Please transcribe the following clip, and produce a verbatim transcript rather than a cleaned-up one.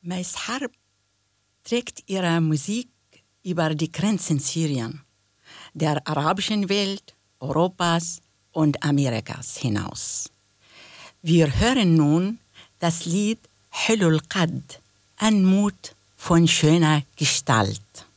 Mais Harb trägt ihre Musik über die Grenzen Syriens, der arabischen Welt, Europas und Amerikas hinaus. Wir hören nun das Lied Hulul Qad, Anmut von schöner Gestalt.